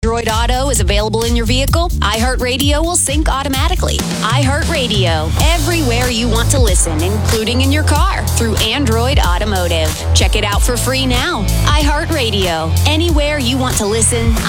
Android Auto is available in your vehicle, iHeartRadio will sync automatically. iHeartRadio, everywhere you want to listen, including in your car, through Android Automotive. Check it out for free now. iHeartRadio, anywhere you want to listen,